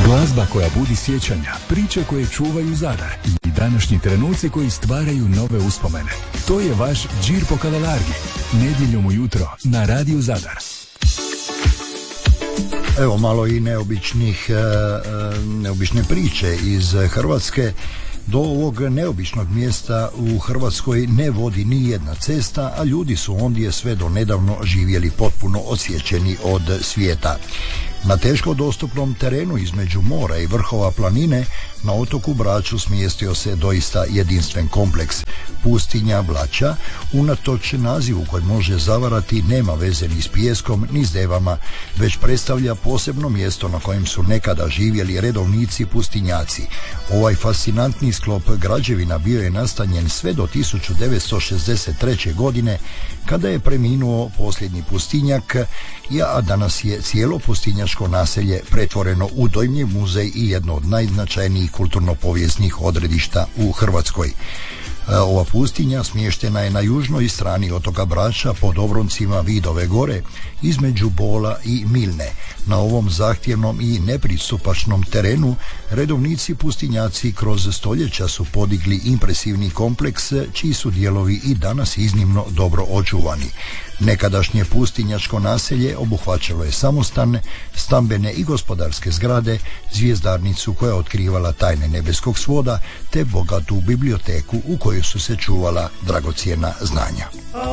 Glazba koja budi sjećanja, priče koje čuvaju Zadar i današnji trenuci koji stvaraju nove uspomene. To je vaš Džir po Kavalargi, nedjeljom ujutro na Radiju Zadar. Evo malo i neobične priče iz Hrvatske. Do ovog neobičnog mjesta u Hrvatskoj ne vodi ni jedna cesta, a ljudi su ondje sve do nedavno živjeli potpuno odsječeni od svijeta. Na teško dostupnom terenu između mora i vrhova planine na otoku Braču smjestio se doista jedinstven kompleks. Pustinja Blača, unatoč nazivu koji može zavarati, nema veze ni s pijeskom ni s devama, već predstavlja posebno mjesto na kojem su nekada živjeli redovnici pustinjaci. Ovaj fascinantni sklop građevina bio je nastanjen sve do 1963. godine, kada je preminuo posljednji pustinjak, a danas je cijelo pustinjačko naselje pretvoreno u dojmljiv muzej i jedno od najznačajnijih kulturno-povijesnih odredišta u Hrvatskoj. Ova pustinja smještena je na južnoj strani otoka Brača pod obroncima Vidove gore između Bola i Milne. Na ovom zahtjevnom i nepristupačnom terenu redovnici pustinjaci kroz stoljeća su podigli impresivni kompleks čiji su dijelovi i danas iznimno dobro očuvani. Nekadašnje pustinjačko naselje obuhvaćalo je samostane, stambene i gospodarske zgrade, zvjezdarnicu koja je otkrivala tajne nebeskog svoda te bogatu biblioteku u kojoj su se čuvala dragocjena znanja.